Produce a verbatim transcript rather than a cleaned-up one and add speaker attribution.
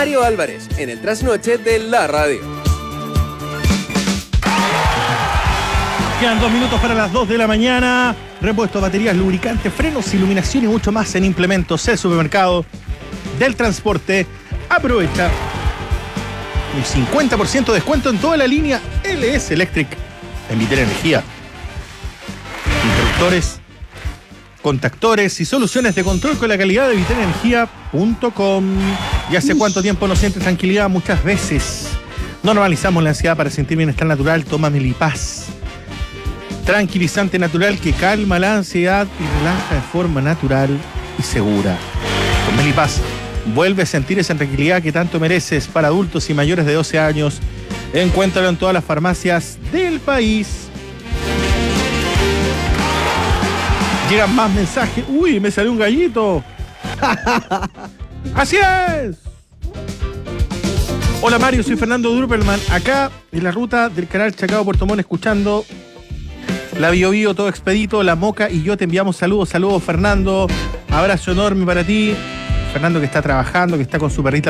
Speaker 1: Mario Álvarez, en el trasnoche de la radio.
Speaker 2: Quedan dos minutos para las dos de la mañana. Repuestos, baterías, lubricantes, frenos, iluminación y mucho más en Implementos, el supermercado del transporte. Aprovecha un cincuenta por ciento de descuento en toda la línea L S Electric en Vitel Energía. Interruptores, contactores y soluciones de control con la calidad de vitel energía punto com. ¿Y hace cuánto tiempo no sientes tranquilidad? Muchas veces. Normalizamos la ansiedad para sentir bienestar natural. Toma Melipaz, tranquilizante natural que calma la ansiedad y relaja de forma natural y segura. Con Melipaz vuelve a sentir esa tranquilidad que tanto mereces. Para adultos y mayores de doce años. Encuéntralo en todas las farmacias del país. Llegan más mensajes. Uy, me salió un gallito. ¡Así es! Hola Mario, soy Fernando Druppelman. Acá en la ruta del canal Chacao Puerto Montt, escuchando la Bio Bio, todo expedito, la Moca y yo te enviamos saludos. Saludos, Fernando. Abrazo enorme para ti. Fernando, que está trabajando, que está con su perrita